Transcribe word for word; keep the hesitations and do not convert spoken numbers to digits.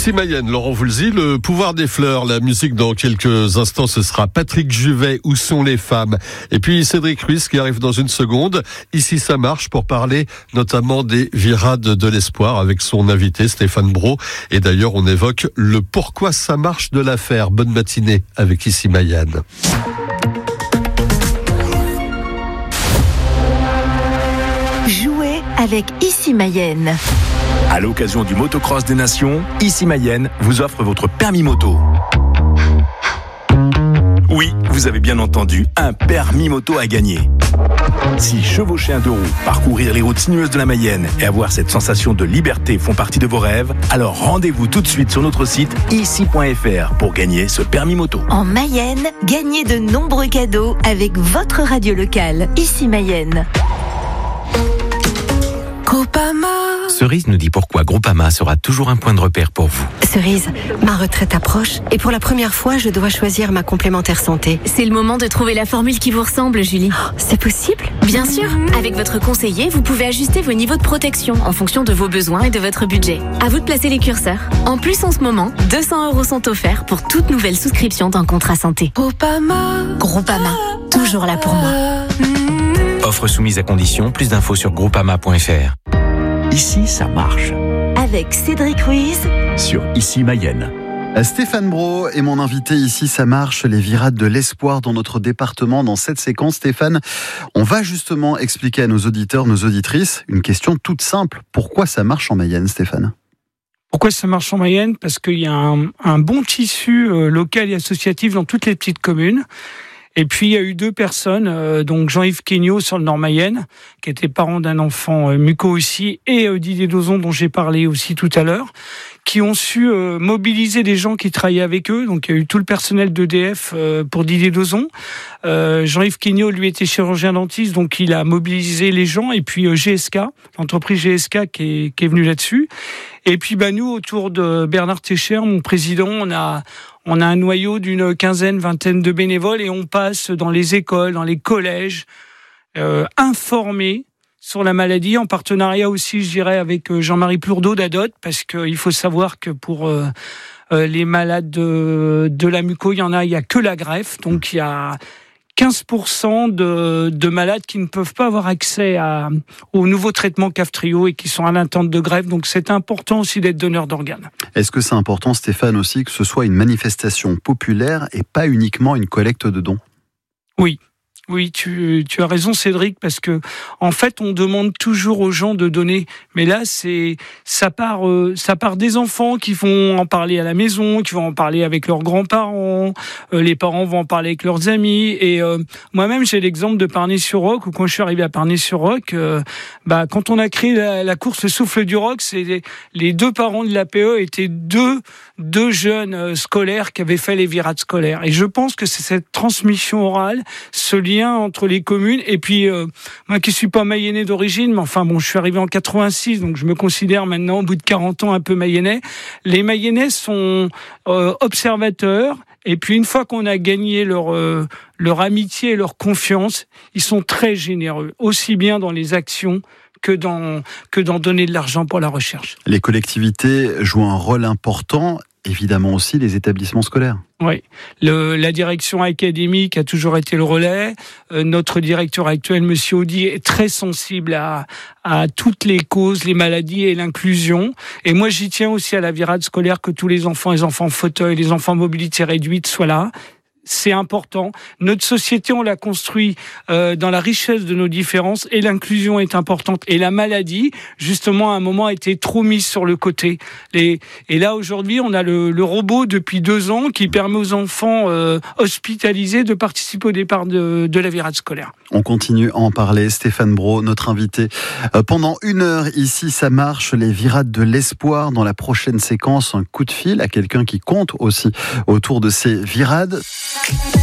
Ici Mayenne, Laurent Voulzy, le pouvoir des fleurs, la musique dans quelques instants, ce sera Patrick Juvet, Où sont les femmes? Et puis Cédric Ruiz qui arrive dans une seconde. Ici ça marche pour parler notamment des virades de l'espoir avec son invité Stéphane Brault. Et d'ailleurs on évoque le pourquoi ça marche de l'affaire. Bonne matinée avec Ici Mayenne. Jouez avec Ici Mayenne. À l'occasion du Motocross des Nations, Ici Mayenne vous offre votre permis moto. Oui, vous avez bien entendu, un permis moto à gagner. Si chevaucher un deux roues, parcourir les routes sinueuses de la Mayenne et avoir cette sensation de liberté font partie de vos rêves, alors rendez-vous tout de suite sur notre site ici point f r pour gagner ce permis moto. En Mayenne, gagnez de nombreux cadeaux avec votre radio locale. Ici Mayenne. Groupama. Cerise nous dit pourquoi Groupama sera toujours un point de repère pour vous. Cerise, ma retraite approche et pour la première fois, je dois choisir ma complémentaire santé. C'est le moment de trouver la formule qui vous ressemble, Julie. Oh, c'est possible ? Bien sûr. Avec votre conseiller, vous pouvez ajuster vos niveaux de protection en fonction de vos besoins et de votre budget. À vous de placer les curseurs. En plus, en ce moment, deux cents euros sont offerts pour toute nouvelle souscription d'un contrat santé. Groupama. Groupama, toujours là pour moi. Offre soumise à condition, plus d'infos sur groupama point f r. Ici, ça marche. Avec Cédric Ruiz sur Ici Mayenne. Stéphane Brault est mon invité ici, ça marche, les virades de l'espoir dans notre département. Dans cette séquence, Stéphane, on va justement expliquer à nos auditeurs, nos auditrices, une question toute simple. Pourquoi ça marche en Mayenne, Stéphane ? Pourquoi ça marche en Mayenne ? Parce qu'il y a un, un bon tissu euh, local et associatif dans toutes les petites communes. Et puis, il y a eu deux personnes, euh, donc Jean-Yves Quegnaud sur le Nord-Mayenne, qui était parent d'un enfant euh, muco aussi, et euh, Didier Dozon, dont j'ai parlé aussi tout à l'heure, qui ont su euh, mobiliser des gens qui travaillaient avec eux. Donc, il y a eu tout le personnel d'E D F euh, pour Didier Dozon. Euh, Jean-Yves Quegnaud, lui, était chirurgien dentiste, donc il a mobilisé les gens. Et puis, euh, G S K, l'entreprise G S K qui est, qui est venue là-dessus. Et puis, bah, nous, autour de Bernard Técher, mon président, on a... On a un noyau d'une quinzaine, vingtaine de bénévoles et on passe dans les écoles, dans les collèges, euh, informer sur la maladie, en partenariat aussi, je dirais, avec Jean-Marie Plourdeau d'Adot, parce qu'il faut savoir que pour euh, les malades de, de la muco, il y en a, il n'y a que la greffe, donc il y a quinze pour cent de, de malades qui ne peuvent pas avoir accès à, aux nouveaux traitements Kaftrio et qui sont à l'attente de greffe. Donc c'est important aussi d'être donneur d'organes. Est-ce que c'est important, Stéphane, aussi que ce soit une manifestation populaire et pas uniquement une collecte de dons ? Oui. Oui, tu, tu as raison, Cédric, parce que en fait, on demande toujours aux gens de donner, mais là, c'est ça part, euh, ça part des enfants qui vont en parler à la maison, qui vont en parler avec leurs grands-parents, euh, les parents vont en parler avec leurs amis. Et euh, moi-même, j'ai l'exemple de Pargny-sur-Roc, où quand je suis arrivé à Pargny-sur-Roc, euh, bah, quand on a créé la, la course Le Souffle du Roc, c'est les, les deux parents de l'A P E étaient deux deux jeunes euh, scolaires qui avaient fait les virades scolaires. Et je pense que c'est cette transmission orale, ce lien entre les communes. Et puis, euh, moi qui suis pas mayennais d'origine, mais enfin bon, je suis arrivé en quatre-vingt-six, donc je me considère maintenant, au bout de quarante ans, un peu mayennais. Les mayennais sont euh, observateurs. Et puis, une fois qu'on a gagné leur, euh, leur amitié et leur confiance, ils sont très généreux, aussi bien dans les actions que dans, que d'en donner de l'argent pour la recherche. Les collectivités jouent un rôle important, évidemment aussi les établissements scolaires. Oui, le, la direction académique a toujours été le relais. Euh, notre directeur actuel, Monsieur Audy, est très sensible à, à toutes les causes, les maladies et l'inclusion. Et moi, j'y tiens aussi à la virade scolaire, que tous les enfants, les enfants fauteuil, les enfants mobilité réduite soient là. C'est important. Notre société, on l'a construit euh, dans la richesse de nos différences et l'inclusion est importante. Et la maladie, justement, à un moment, a été trop mise sur le côté. Les, et là, aujourd'hui, on a le, le robot depuis deux ans qui permet aux enfants euh, hospitalisés de participer au départ de, de la virade scolaire. On continue à en parler. Stéphane Brault, notre invité. Euh, pendant une heure, ici, ça marche. Les virades de l'espoir. Dans la prochaine séquence, un coup de fil à quelqu'un qui compte aussi autour de ces virades.